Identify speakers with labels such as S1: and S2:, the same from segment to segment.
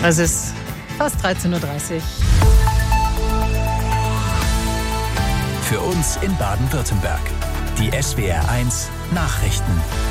S1: Es ist fast 13:30 Uhr.
S2: Für uns in Baden-Württemberg. Die SWR1 Nachrichten.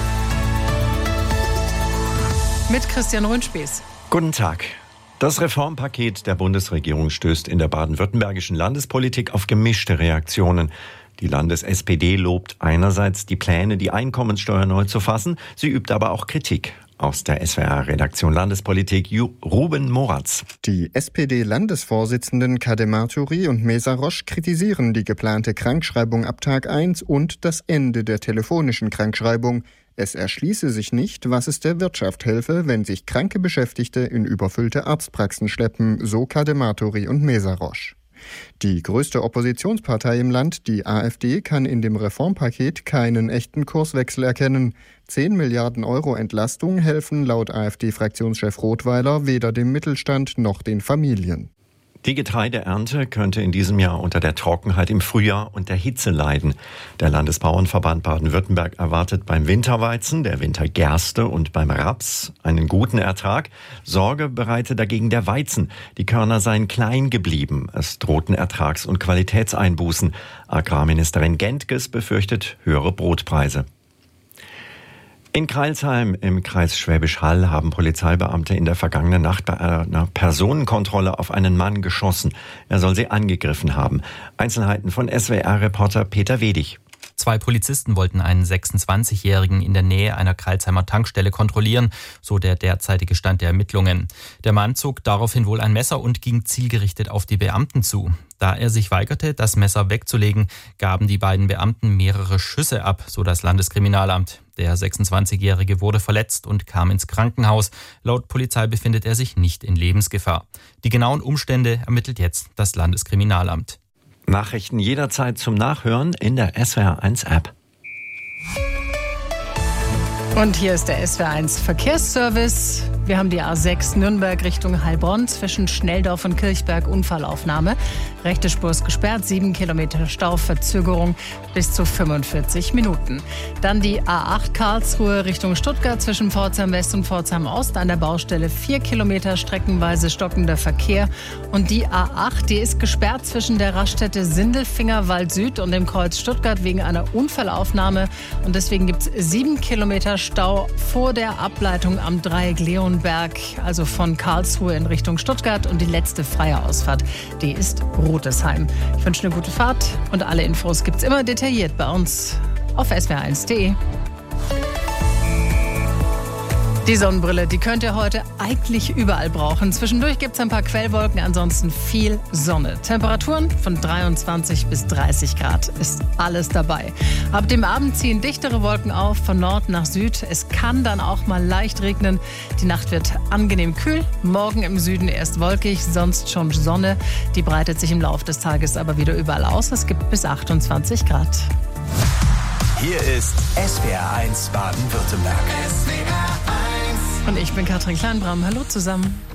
S1: Mit Christian Rünspieß.
S3: Guten Tag. Das Reformpaket der Bundesregierung stößt in der baden-württembergischen Landespolitik auf gemischte Reaktionen. Die Landes-SPD lobt einerseits die Pläne, die Einkommenssteuer neu zu fassen. Sie übt aber auch Kritik. Aus der SWR-Redaktion Landespolitik Ruben Moratz.
S4: Die SPD-Landesvorsitzenden Kademar Turi und Mesa Roche kritisieren die geplante Krankschreibung ab Tag 1 und das Ende der telefonischen Krankschreibung. Es erschließe sich nicht, was es der Wirtschaft helfe, wenn sich kranke Beschäftigte in überfüllte Arztpraxen schleppen, so Kademar Turi und Mesa Roche. Die größte Oppositionspartei im Land, die AfD, kann in dem Reformpaket keinen echten Kurswechsel erkennen. 10 Milliarden Euro Entlastung helfen laut AfD-Fraktionschef Rothweiler weder dem Mittelstand noch den Familien.
S3: Die Getreideernte könnte in diesem Jahr unter der Trockenheit im Frühjahr und der Hitze leiden. Der Landesbauernverband Baden-Württemberg erwartet beim Winterweizen, der Wintergerste und beim Raps einen guten Ertrag. Sorge bereite dagegen der Weizen. Die Körner seien klein geblieben. Es drohten Ertrags- und Qualitätseinbußen. Agrarministerin Gentges befürchtet höhere Brotpreise. In Crailsheim im Kreis Schwäbisch Hall haben Polizeibeamte in der vergangenen Nacht bei einer Personenkontrolle auf einen Mann geschossen. Er soll sie angegriffen haben. Einzelheiten von SWR-Reporter Peter Wedig.
S5: 2 Polizisten wollten einen 26-Jährigen in der Nähe einer Crailsheimer Tankstelle kontrollieren, so der derzeitige Stand der Ermittlungen. Der Mann zog daraufhin wohl ein Messer und ging zielgerichtet auf die Beamten zu. Da er sich weigerte, das Messer wegzulegen, gaben die beiden Beamten mehrere Schüsse ab, so das Landeskriminalamt. Der 26-Jährige wurde verletzt und kam ins Krankenhaus. Laut Polizei befindet er sich nicht in Lebensgefahr. Die genauen Umstände ermittelt jetzt das Landeskriminalamt.
S3: Nachrichten jederzeit zum Nachhören in der SWR1-App.
S1: Und hier ist der SWR1 Verkehrsservice. Wir haben die A6 Nürnberg Richtung Heilbronn zwischen Schnelldorf und Kirchberg Unfallaufnahme. Rechte Spur ist gesperrt, 7 Kilometer Stau, Verzögerung bis zu 45 Minuten. Dann die A8 Karlsruhe Richtung Stuttgart zwischen Pforzheim West und Pforzheim Ost. An der Baustelle 4 Kilometer streckenweise stockender Verkehr. Und die A8, die ist gesperrt zwischen der Raststätte Sindelfingerwald Süd und dem Kreuz Stuttgart wegen einer Unfallaufnahme. Und deswegen gibt es 7 Kilometer Stau vor der Ableitung am Dreieck Leonberg, also von Karlsruhe in Richtung Stuttgart. Und die letzte freie Ausfahrt, die ist Rotesheim. Ich wünsche eine gute Fahrt und alle Infos gibt's immer detailliert bei uns auf swr1.de. Die Sonnenbrille, die könnt ihr heute eigentlich überall brauchen. Zwischendurch gibt es ein paar Quellwolken, ansonsten viel Sonne. Temperaturen von 23 bis 30 Grad ist alles dabei. Ab dem Abend ziehen dichtere Wolken auf von Nord nach Süd. Es kann dann auch mal leicht regnen. Die Nacht wird angenehm kühl. Morgen im Süden erst wolkig, sonst schon Sonne. Die breitet sich im Laufe des Tages aber wieder überall aus. Es gibt bis 28 Grad.
S2: Hier ist SWR1 Baden-Württemberg.
S1: Und ich bin Katrin Kleinbrahm. Hallo zusammen.